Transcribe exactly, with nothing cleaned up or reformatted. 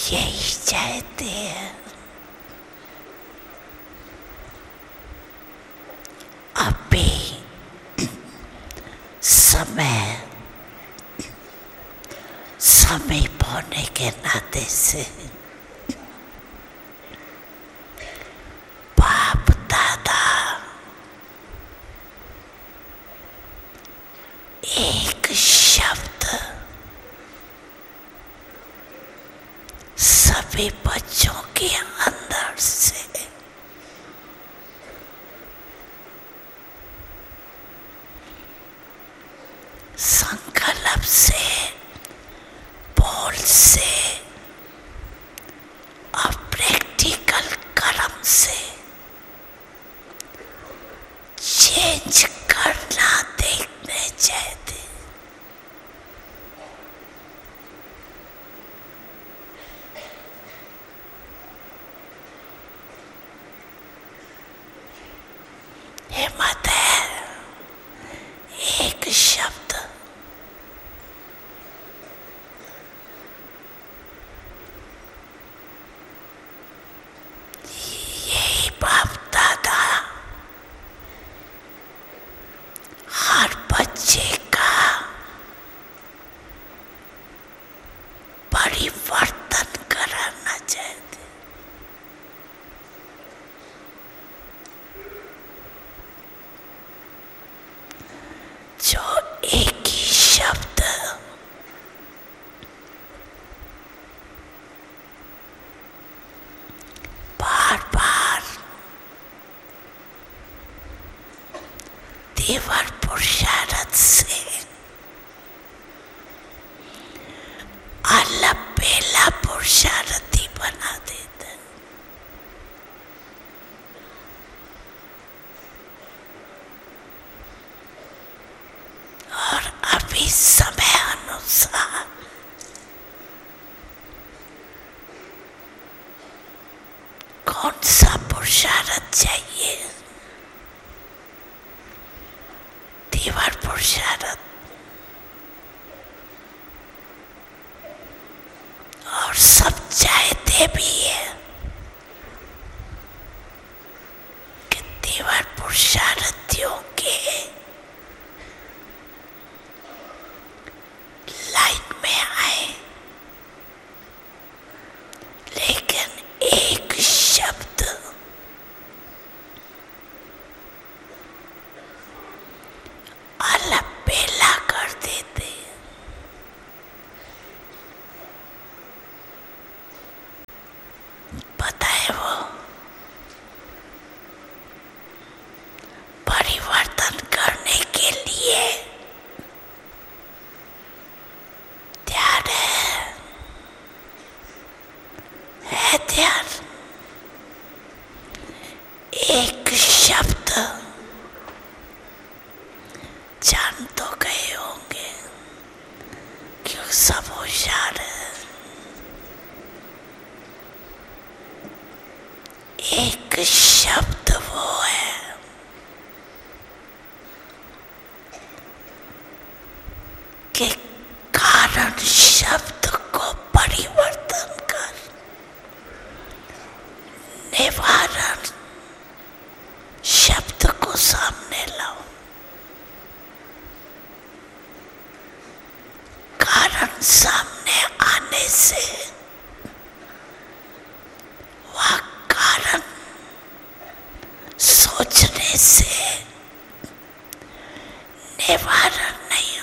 यही चाहते हैं। अभी समय समीप होने के नाते से बाप दादा एक शब्द सभी बच्चों के अंदर से संकल्प से, बोल से और प्रैक्टिकल कर्म से चेंज करना देखने चाहते। हिम्मत है एक शब्द यही बाप दादा हर बच्चे का परिवर्तन कराना चाहते। जो एक ही शब्द बार बार तीव्र पुरुषार्थ से अलबेला पुरुषार्थी बना देते। और अभी समय अनुसार कौन सा पुरुषार्थ चाहिए? तीव्र पुरुषार्थ और सब चाहते भी है कि तीव्र पुरुषार्थियों के लाइन में आए, लेकिन एक शब्द अलबेला कर देते। पता है वो परिवर्तन करने के लिए तैयार है, है तैयार। एक शब्द जान तो गए होंगे क्यों सब होशियार है। एक शब्द वो है कि कारण शब्द को परिवर्तन कर निवारण शब्द को सामने लाओ। कारण सामने आने से वह कारण सोचने से निवारण नहीं